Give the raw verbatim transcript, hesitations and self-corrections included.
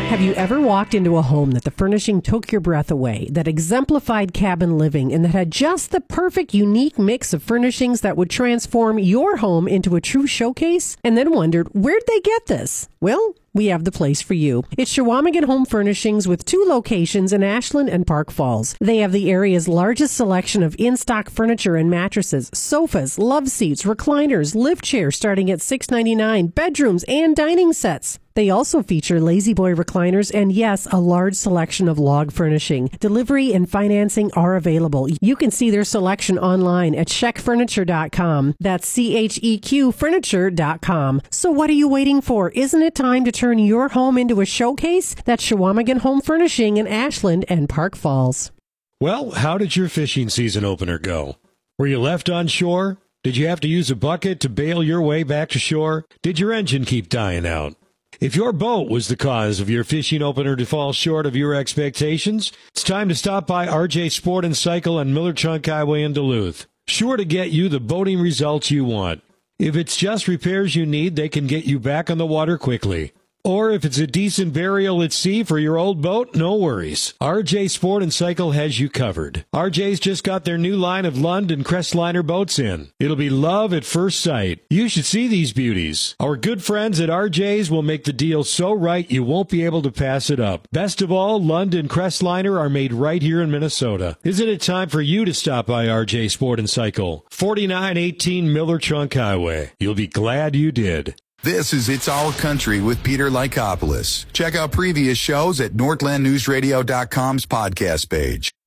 Have you ever walked into a home that the furnishing took your breath away, that exemplified cabin living, and that had just the perfect, unique mix of furnishings that would transform your home into a true showcase, and then wondered, where'd they get this? Well, we have the place for you. It's Shawamigan Home Furnishings with two locations in Ashland and Park Falls. They have the area's largest selection of in-stock furniture and mattresses, sofas, love seats, recliners, lift chairs starting at six ninety-nine, bedrooms, and dining sets. They also feature Lazy Boy recliners and, yes, a large selection of log furnishing. Delivery and financing are available. You can see their selection online at check furniture dot com. That's C H E Q furniture dot com. So what are you waiting for? Isn't it time to turn your home into a showcase? That's Shawamigan Home Furnishing in Ashland and Park Falls. Well, how did your fishing season opener go? Were you left on shore? Did you have to use a bucket to bail your way back to shore? Did your engine keep dying out? If your boat was the cause of your fishing opener to fall short of your expectations, it's time to stop by R J Sport and Cycle on Miller Chunk Highway in Duluth. Sure to get you the boating results you want. If it's just repairs you need, they can get you back on the water quickly. Or if it's a decent burial at sea for your old boat, no worries. R J Sport and Cycle has you covered. R J's just got their new line of Lund and Crestliner boats in. It'll be love at first sight. You should see these beauties. Our good friends at R J's will make the deal so right you won't be able to pass it up. Best of all, Lund and Crestliner are made right here in Minnesota. Isn't it time for you to stop by R J Sport and Cycle? forty-nine eighteen Miller Trunk Highway. You'll be glad you did. This is It's Our Country with Peter Lykopoulos. Check out previous shows at northland news radio dot com's podcast page.